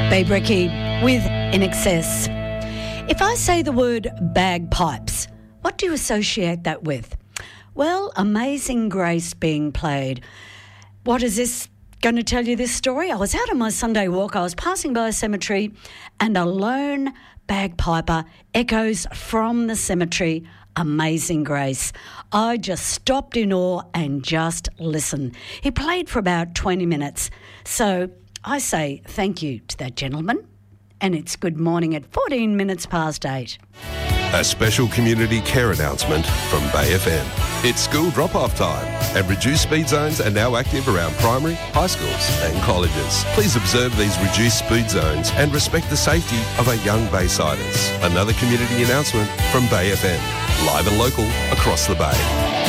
Babe Ricky with In Excess. If I say the word bagpipes, what do you associate that with? Well, Amazing Grace being played. What is this going to tell you this story? I was out on my Sunday walk. I was passing by a cemetery and a lone bagpiper echoes from the cemetery, Amazing Grace. I just stopped in awe and just listened. He played for about 20 minutes. So I say thank you to that gentleman. And it's good morning at 14 minutes past 8. A special community care announcement from Bay FM. It's school drop-off time and reduced speed zones are now active around primary, high schools and colleges. Please observe these reduced speed zones and respect the safety of our young Baysiders. Another community announcement from Bay FM. Live and local across the Bay.